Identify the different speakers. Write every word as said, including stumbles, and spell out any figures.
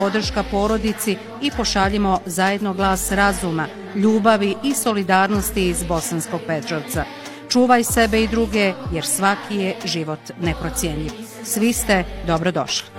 Speaker 1: podrška porodici i pošaljimo zajedno glas razuma, ljubavi i solidarnosti iz Bosanskog Petrovca. Čuvaj sebe i druge, jer svaki je život neprocijenjiv. Svi ste dobrodošli.